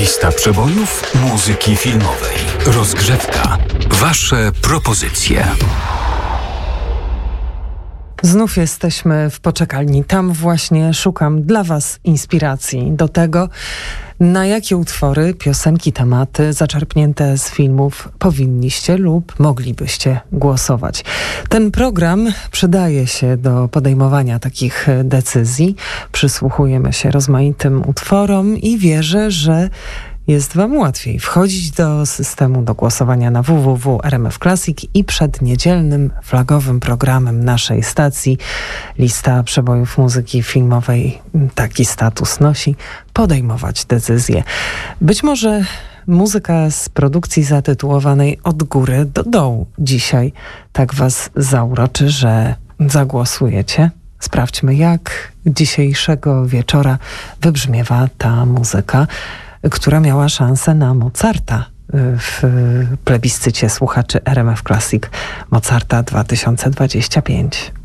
Lista przebojów muzyki filmowej. Rozgrzewka. Wasze propozycje. Znów jesteśmy w poczekalni. Tam właśnie szukam dla Was inspiracji do tego, na jakie utwory, piosenki, tematy zaczerpnięte z filmów powinniście lub moglibyście głosować. Ten program przydaje się do podejmowania takich decyzji. Przysłuchujemy się rozmaitym utworom i wierzę, że jest Wam łatwiej wchodzić do systemu do głosowania na www.RMF Classic i przed niedzielnym flagowym programem naszej stacji Lista przebojów muzyki filmowej taki status nosi, podejmować decyzje. Być może muzyka z produkcji zatytułowanej Od góry do dołu dzisiaj tak Was zauroczy, że zagłosujecie. Sprawdźmy, jak dzisiejszego wieczora wybrzmiewa ta muzyka, która miała szansę na Mozarta w plebiscycie słuchaczy RMF Classic Mozarta 2025.